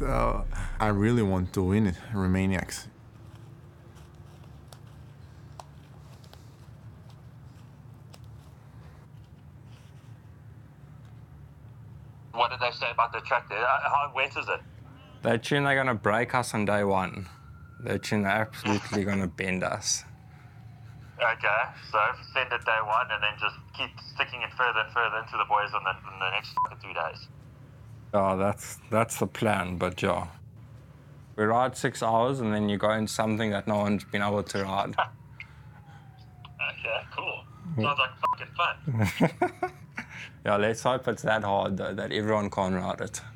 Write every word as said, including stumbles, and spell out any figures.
So I really want to win it, Romaniacs. What did they say about the track there? Uh, How wet is it? They tune they're going to break us on day one. They tune they're absolutely going to bend us. Okay, so send it day one and then just keep sticking it further and further into the boys on the, on the next two days. Yeah, that's, that's the plan, but yeah. We ride six hours and then you go in something that no one's been able to ride. Okay, cool. Sounds like fucking fun. Yeah, let's hope it's that hard though, that everyone can't ride it.